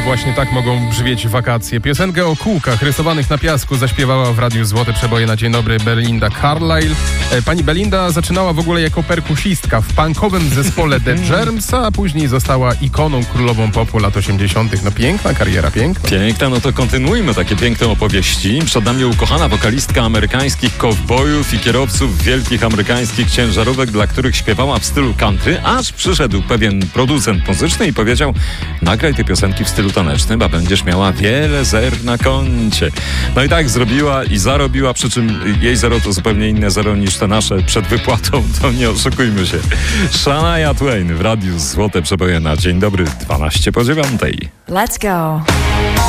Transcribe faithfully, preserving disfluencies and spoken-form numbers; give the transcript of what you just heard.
właśnie tak mogą brzmieć wakacje. Piosenkę o kółkach rysowanych na piasku zaśpiewała w Radiu Złote Przeboje na dzień dobry Belinda Carlisle. Pani Belinda zaczynała w ogóle jako perkusistka w punkowym zespole The Germs, a później została ikoną królową popu lat osiemdziesiątych. No piękna kariera, piękna. Piękna, no to kontynuujmy takie piękne opowieści. Przed nami ukochana wokalistka amerykańskich kowbojów i kierowców wielkich amerykańskich ciężarówek, dla których śpiewała w stylu country, aż przyszedł pewien producent muzyczny i powiedział: nagraj te piosenki w stylu tanecznym, a będziesz miała wiele zer na koncie. No i tak zrobiła i zarobiła, przy czym jej zero to zupełnie inne zero niż te nasze przed wypłatą, to nie oszukujmy się. Shania Twain w Radiu Złote Przeboje na dzień dobry, dwanaście po dziewiątej. Let's go.